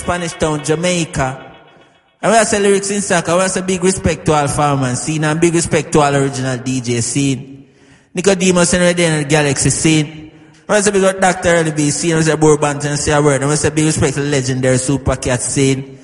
Spanish Town, Jamaica. And we have say lyrics in soccer, we have say big respect to all farmers scene and big respect to all original DJ scene. Nicodemus and Redden and the Galaxy scene. We have say big up Dr. Early B scene, we say Bourbanton and say a word. And we say big respect to the legendary Super Cat scene.